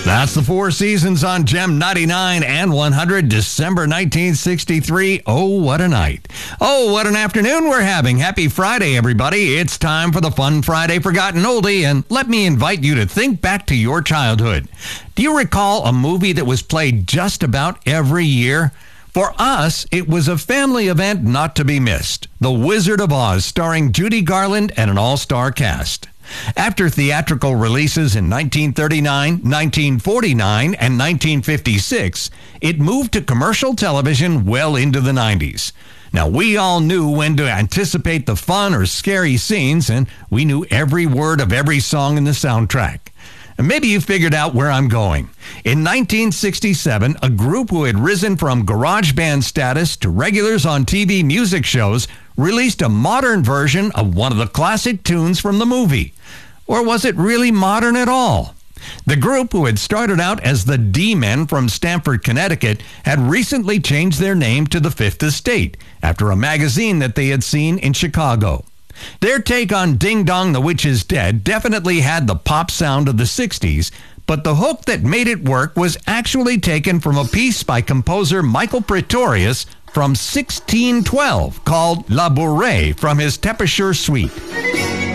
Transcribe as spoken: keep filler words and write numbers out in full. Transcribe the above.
That's the Four Seasons on Gem ninety-nine and one hundred, December nineteen sixty-three. Oh, what a night. Oh, what an afternoon we're having. Happy Friday, everybody. It's time for the Fun Friday Forgotten Oldie, and let me invite you to think back to your childhood. Do you recall a movie that was played just about every year? For us, it was a family event not to be missed. The Wizard of Oz, starring Judy Garland and an all-star cast. After theatrical releases in nineteen thirty-nine, nineteen forty-nine, and nineteen fifty-six, it moved to commercial television well into the nineties. Now, we all knew when to anticipate the fun or scary scenes, and we knew every word of every song in the soundtrack. And maybe you figured out where I'm going. In nineteen sixty-seven, a group who had risen from garage band status to regulars on T V music shows released a modern version of one of the classic tunes from the movie. Or was it really modern at all? The group, who had started out as the D-Men from Stamford, Connecticut, had recently changed their name to the Fifth Estate after a magazine that they had seen in Chicago. Their take on Ding Dong the Witch is Dead definitely had the pop sound of the sixties, but the hook that made it work was actually taken from a piece by composer Michael Pretorius from sixteen twelve called La Bourrée from his Tepeshur Suite.